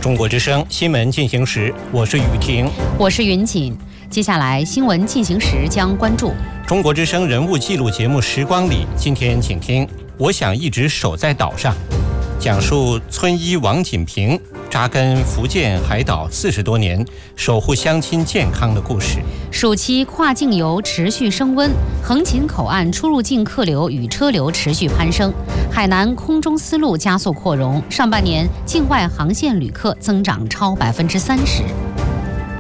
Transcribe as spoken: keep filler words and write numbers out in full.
中国之声新闻进行时，我是雨婷， 我是云锦。接下来新闻进行时将关注中国之声人物纪录节目《时光里》，今天请听《我想一直守在岛上》，讲述村医王锦平扎根福建海岛四十多年，守护乡亲健康的故事。 暑期跨境游持续升温，横琴口岸出入境客流与车流持续攀升，海南空中丝路加速扩容，上半年境外航线旅客增长超百分之三十。